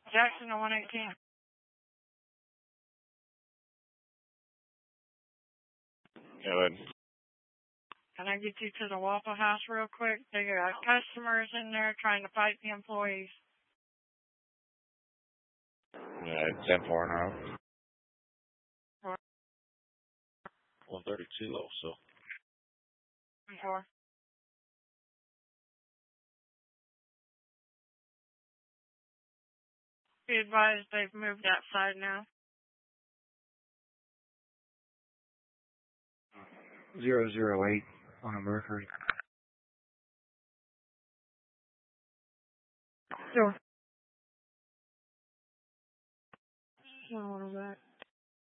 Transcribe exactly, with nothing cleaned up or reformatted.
Jackson to one eighteen. Go ahead. Can I get you to the Waffle House real quick? They got customers in there trying to fight the employees. Yeah, ten four and Four. one thirty-two also. Four. Be advised they've moved outside now. Zero zero eight on a Mercury. Sure. No, back.